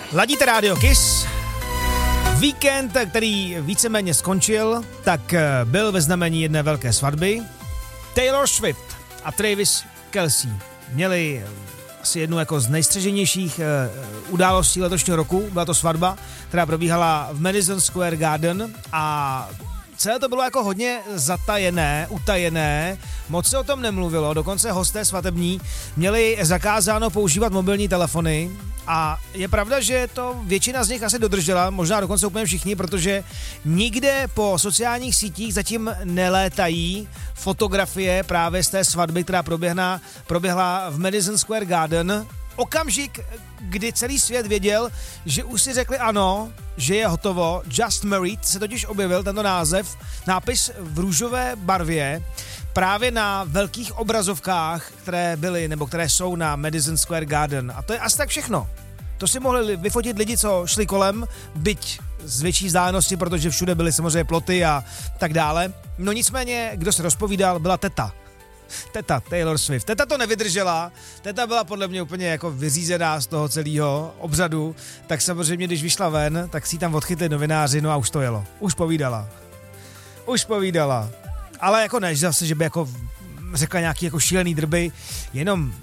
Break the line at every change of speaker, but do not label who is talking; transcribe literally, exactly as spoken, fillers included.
Ladíte Radio Kiss. Víkend, který víceméně skončil, tak byl ve znamení jedné velké svatby. Taylor Swift a Travis Kelce měli asi jednu jako z nejstřeženějších uh, událostí letošního roku. Byla to svatba, která probíhala v Madison Square Garden a celé to bylo jako hodně zatajené, utajené, moc se o tom nemluvilo, dokonce hosté svatební měli zakázáno používat mobilní telefony a je pravda, že to většina z nich asi dodržela, možná dokonce úplně všichni, protože nikde po sociálních sítích zatím nelétají fotografie právě z té svatby, která proběhla, proběhla v Madison Square Garden. Okamžik, kdy celý svět věděl, že už si řekli ano, že je hotovo. Just Married se totiž objevil tento název, nápis v růžové barvě, právě na velkých obrazovkách, které byly, nebo které jsou na Madison Square Garden. A to je asi tak všechno. To si mohli vyfotit lidi, co šli kolem, byť z větší vzdálenosti, protože všude byly samozřejmě ploty a tak dále. No nicméně, kdo se rozpovídal, byla teta. Teta Taylor Swift. Teta to nevydržela, teta byla podle mě úplně jako vyřízená z toho celého obřadu, tak samozřejmě, když vyšla ven, tak si ji tam odchytli novináři, no a už to jelo. Už povídala. Už povídala. Ale jako ne, zase, že by jako řekla nějaký jako šílený drby, jenom